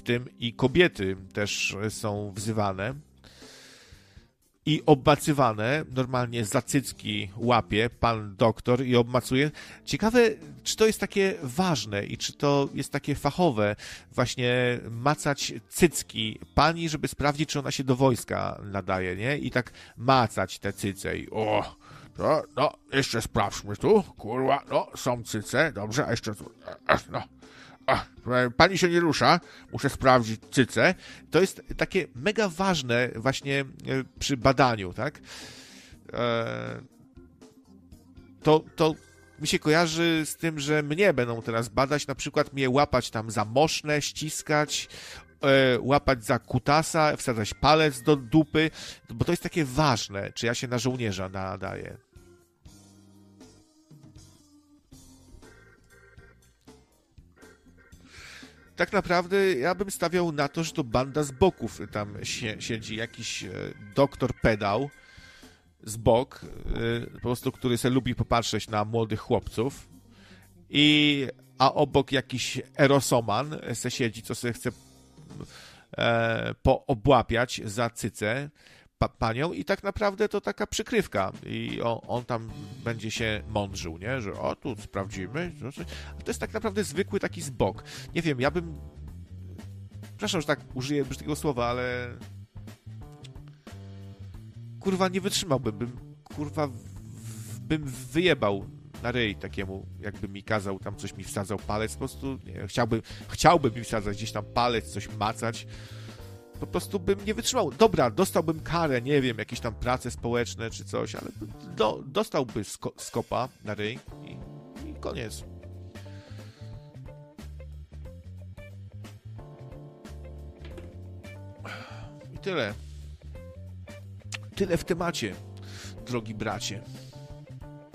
tym i kobiety też są wzywane i obmacywane, normalnie za cycki łapie pan doktor i obmacuje. Ciekawe, czy to jest takie ważne i czy to jest takie fachowe, właśnie macać cycki pani, żeby sprawdzić, czy ona się do wojska nadaje, nie? I tak macać te cyce i no, jeszcze sprawdźmy tu, kurwa, no, są cyce, dobrze, a jeszcze tu, no. Pani się nie rusza, muszę sprawdzić cycę. To jest takie mega ważne właśnie przy badaniu, tak? To mi się kojarzy z tym, że mnie będą teraz badać, na przykład mnie łapać tam za moszne, ściskać, łapać za kutasa, wsadzać palec do dupy, bo to jest takie ważne, czy ja się na żołnierza nadaję. Tak naprawdę ja bym stawiał na to, że to banda z boków tam siedzi, jakiś doktor pedał z bok, po prostu, który se lubi popatrzeć na młodych chłopców, a obok jakiś erosoman se siedzi, co se chce poobłapiać za cycę panią i tak naprawdę to taka przykrywka i on tam będzie się mądrzył, nie? Że tu sprawdzimy. A to jest tak naprawdę zwykły taki zbok. Nie wiem, ja bym... Przepraszam, że tak użyję brzydkiego słowa, ale... Kurwa, nie wytrzymałbym. Bym wyjebał na ryj takiemu, jakby mi kazał tam coś mi wsadzał palec. Po prostu nie, chciałbym mi wsadzać gdzieś tam palec, coś macać. Po prostu bym nie wytrzymał. Dobra, dostałbym karę, nie wiem, jakieś tam prace społeczne czy coś, ale dostałby skopa na ryj i koniec. I tyle. Tyle w temacie, drogi bracie.